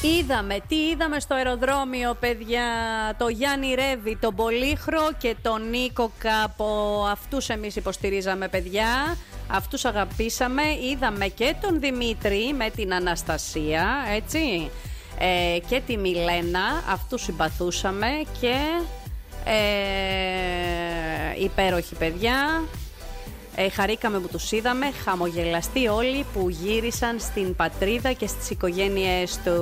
Τι είδαμε στο αεροδρόμιο, παιδιά? Το Γιάννη Ρεύη, τον Πολύχρο και τον Νίκο Κάπο. Αυτούς εμείς υποστηρίζαμε, παιδιά. Αυτούς αγαπήσαμε. Είδαμε και τον Δημήτρη με την Αναστασία, έτσι, και τη Μιλένα. Αυτούς συμπαθούσαμε και υπέροχοι, παιδιά. Χαρήκαμε που τους είδαμε, χαμογελαστοί όλοι που γύρισαν στην πατρίδα και στις οικογένειές τους.